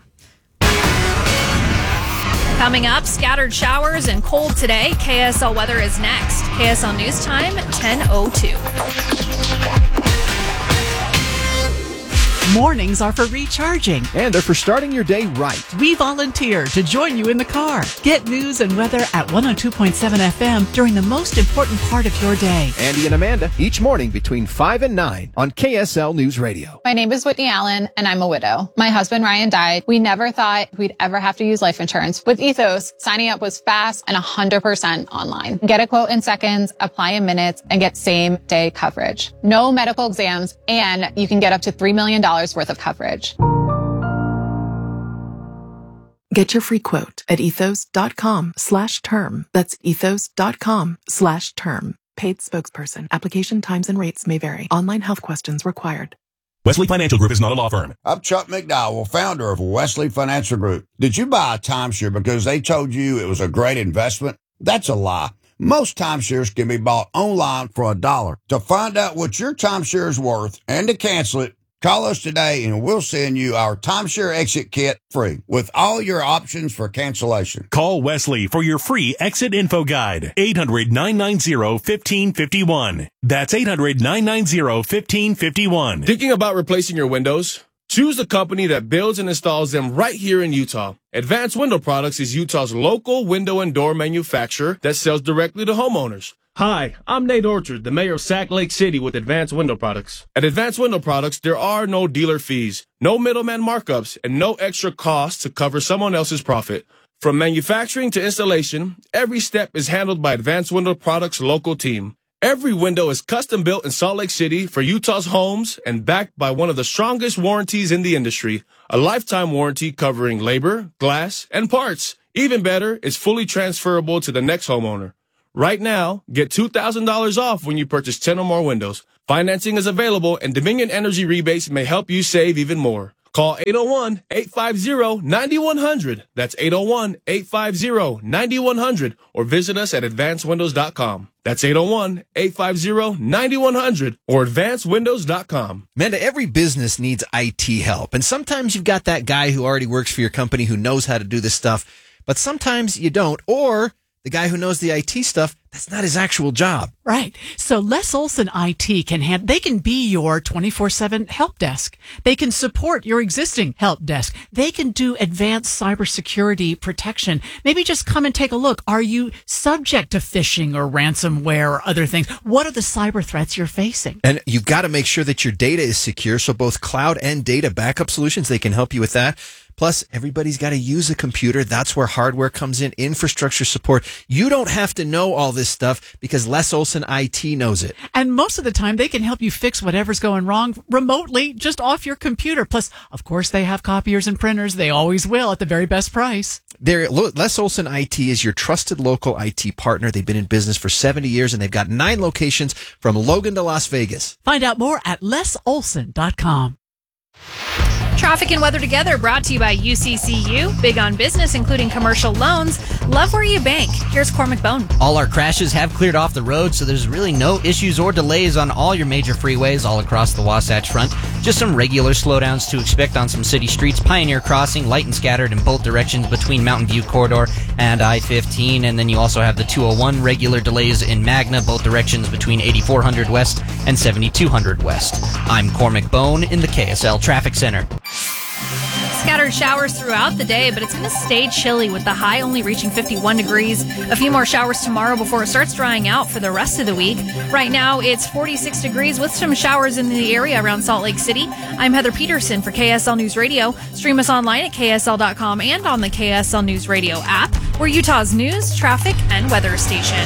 Coming up, scattered showers and cold today. K S L weather is next. K S L News Time, ten oh two. Mornings are for recharging. And they're for starting your day right. We volunteer to join you in the car. Get news and weather at one oh two point seven F M during the most important part of your day. Andy and Amanda, each morning between five and nine on K S L News Radio. My name is Whitney Allen, and I'm a widow. My husband, Ryan, died. We never thought we'd ever have to use life insurance. With Ethos, signing up was fast and one hundred percent online. Get a quote in seconds, apply in minutes, and get same-day coverage. No medical exams, and you can get up to three million dollars worth of coverage. Get your free quote at ethos.com slash term. That's ethos.com slash term. Paid spokesperson. Application times and rates may vary. Online health questions required. Wesley Financial Group is not a law firm. I'm Chuck McDowell, founder of Wesley Financial Group. Did you buy a timeshare because they told you it was a great investment? That's a lie. Most timeshares can be bought online for a dollar. To find out what your timeshare is worth and to cancel it, Call us today and we'll send you our timeshare exit kit free with all your options for cancellation. Call Wesley for your free exit info guide. eight hundred, nine nine zero, one five five one. That's eight hundred, nine nine zero, one five five one. Thinking about replacing your windows? Choose a company that builds and installs them right here in Utah. Advanced Window Products is Utah's local window and door manufacturer that sells directly to homeowners. Hi, I'm Nate Orchard, the mayor of Sac Lake City with Advanced Window Products. At Advanced Window Products, there are no dealer fees, no middleman markups, and no extra costs to cover someone else's profit. From manufacturing to installation, every step is handled by Advanced Window Products' local team. Every window is custom built in Salt Lake City for Utah's homes and backed by one of the strongest warranties in the industry, a lifetime warranty covering labor, glass, and parts. Even better, it's fully transferable to the next homeowner. Right now, get two thousand dollars off when you purchase ten or more windows. Financing is available, and Dominion Energy rebates may help you save even more. Call eight oh one, eight five zero, nine one zero zero. That's eight oh one, eight five zero, nine one zero zero, or visit us at advanced windows dot com. That's eight oh one, eight five zero, nine one zero zero or advanced windows dot com. Amanda, every business needs I T help, and sometimes you've got that guy who already works for your company who knows how to do this stuff, but sometimes you don't, or the guy who knows the I T stuff, that's not his actual job. Right. So Les Olson I T can have, they can be your twenty-four seven help desk. They can support your existing help desk. They can do advanced cybersecurity protection. Maybe just come and take a look. Are you subject to phishing or ransomware or other things? What are the cyber threats you're facing? And you've got to make sure that your data is secure. So both cloud and data backup solutions, they can help you with that. Plus, everybody's got to use a computer. That's where hardware comes in, infrastructure support. You don't have to know all this stuff because Les Olson I T knows it. And most of the time, they can help you fix whatever's going wrong remotely, just off your computer. Plus, of course, they have copiers and printers. They always will at the very best price. They're, Les Olson I T is your trusted local I T partner. They've been in business for seventy years, and they've got nine locations from Logan to Las Vegas. Find out more at les olson dot com. Traffic and weather together brought to you by U C C U. Big on business, including commercial loans. Love where you bank. Here's Cormac Bone. All our crashes have cleared off the road, so there's really no issues or delays on all your major freeways all across the Wasatch Front. Just some regular slowdowns to expect on some city streets. Pioneer Crossing, light and scattered in both directions between Mountain View Corridor and I fifteen. And then you also have the two oh one regular delays in Magna, both directions between eighty-four hundred West and seventy-two hundred West. I'm Cormac Bone in the K S L Traffic Center. Scattered showers throughout the day, but it's going to stay chilly with the high only reaching fifty-one degrees. A few more showers tomorrow before it starts drying out for the rest of the week. Right now, it's forty-six degrees with some showers in the area around Salt Lake City. I'm Heather Peterson for K S L News Radio. Stream us online at K S L dot com and on the K S L News Radio app. We're Utah's news, traffic, and weather station.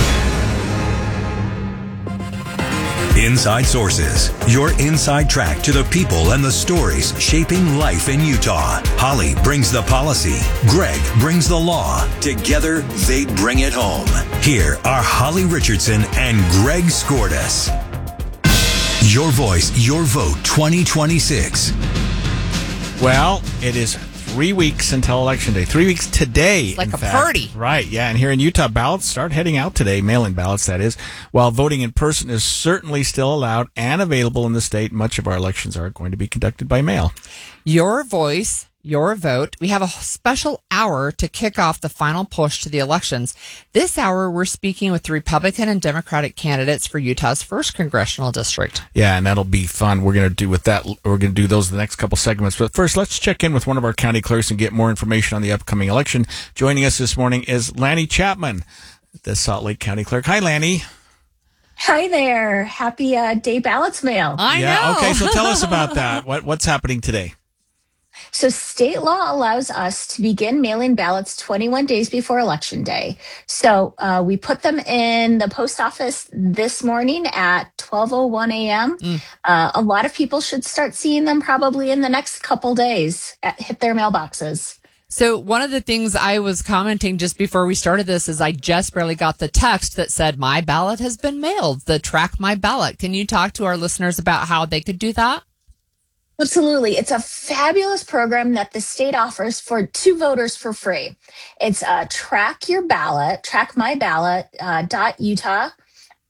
Inside Sources, your inside track to the people and the stories shaping life in Utah. Holly brings the policy. Greg brings the law. Together, they bring it home. Here are Holly Richardson and Greg Skordas. Your voice, your vote twenty twenty-six. Well, it is three weeks until Election Day. Three weeks today. It's like in a fact. party. Right, yeah. And here in Utah, ballots start heading out today, mail-in ballots, that is. While voting in person is certainly still allowed and available in the state, much of our elections are going to be conducted by mail. Your voice, your vote. We have a special hour to kick off the final push to the elections. This hour, we're speaking with the Republican and Democratic candidates for Utah's first congressional district. Yeah, and that'll be fun. We're going to do with that. We're going to do those in the next couple segments. But first, let's check in with one of our county clerks and get more information on the upcoming election. Joining us this morning is Lanny Chapman, the Salt Lake County Clerk. Hi, Lanny. Hi there. Happy uh, day ballots mail. I yeah, know. Okay, so tell us about that. What What's happening today? So state law allows us to begin mailing ballots twenty-one days before Election Day. So uh, we put them in the post office this morning at twelve oh one a.m. Mm. Uh, a lot of people should start seeing them probably in the next couple days at, hit their mailboxes. So one of the things I was commenting just before we started this is I just barely got the text that said my ballot has been mailed, the Track My Ballot. Can you talk to our listeners about how they could do that? Absolutely. It's a fabulous program that the state offers for two voters for free. It's uh, Track Your Ballot, track my ballot uh, dot Utah.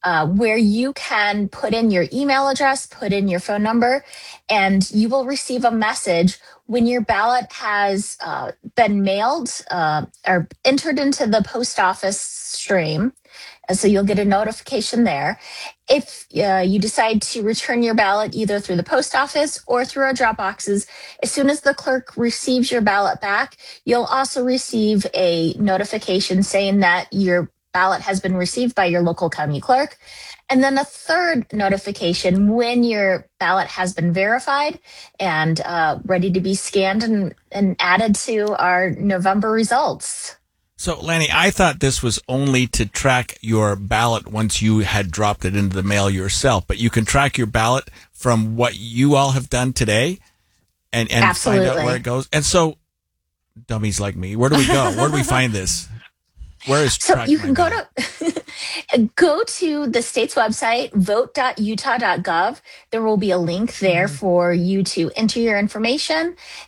uh, where you can put in your email address, put in your phone number, and you will receive a message when your ballot has uh, been mailed uh, or entered into the post office stream. And so you'll get a notification there. If uh, you decide to return your ballot either through the post office or through our drop boxes, as soon as the clerk receives your ballot back, you'll also receive a notification saying that your ballot has been received by your local county clerk. And then a third notification when your ballot has been verified and uh, ready to be scanned and, and added to our November results. So, Lanny, I thought this was only to track your ballot once you had dropped it into the mail yourself, but you can track your ballot from what you all have done today and, and Absolutely. find out where it goes. And so, dummies like me, where do we go? Where do we find this? Where is So track you my can go ballot? to go to the state's website, vote dot utah dot gov. There will be a link there for you to enter your information